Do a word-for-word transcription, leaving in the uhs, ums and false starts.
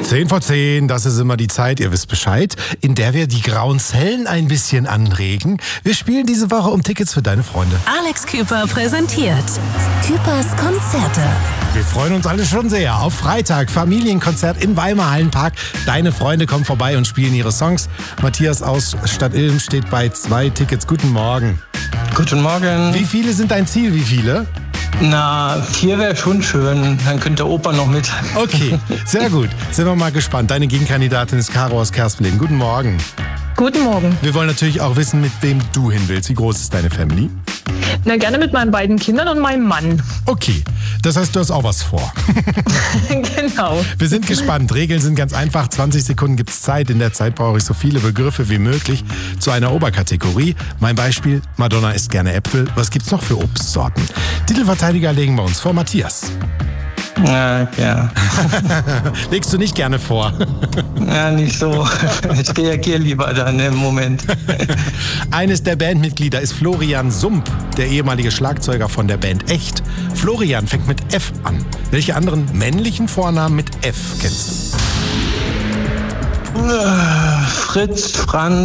zehn vor zehn, das ist immer die Zeit, ihr wisst Bescheid, in der wir die grauen Zellen ein bisschen anregen. Wir spielen diese Woche um Tickets für deine Freunde. Alex Küper präsentiert Küpers Konzerte. Wir freuen uns alle schon sehr auf Freitag, Familienkonzert im Weimar Hallenpark. Deine Freunde kommen vorbei und spielen ihre Songs. Matthias aus Stadtilm steht bei zwei Tickets. Guten Morgen. Guten Morgen. Wie viele sind dein Ziel? Wie viele? Na, vier wäre schon schön. Dann könnte der Opa noch mit. Okay, sehr gut. Sind wir mal gespannt. Deine Gegenkandidatin ist Caro aus Kersplin. Guten Morgen. Guten Morgen. Wir wollen natürlich auch wissen, mit wem du hin willst. Wie groß ist deine Family? Na, gerne mit meinen beiden Kindern und meinem Mann. Okay, das heißt, du hast auch was vor. Genau. Wir sind gespannt. Regeln sind ganz einfach. zwanzig Sekunden gibt's Zeit. In der Zeit brauche ich so viele Begriffe wie möglich zu einer Oberkategorie. Mein Beispiel, Madonna isst gerne Äpfel. Was gibt's noch für Obstsorten? Titelverteidiger legen wir uns vor. Matthias. Ja, ja. Legst du nicht gerne vor? Ja, nicht so. Ich reagiere lieber dann im Moment. Eines der Bandmitglieder ist Florian Sump, der ehemalige Schlagzeuger von der Band Echt. Florian fängt mit F an. Welche anderen männlichen Vornamen mit F kennst du? Fritz, Franz.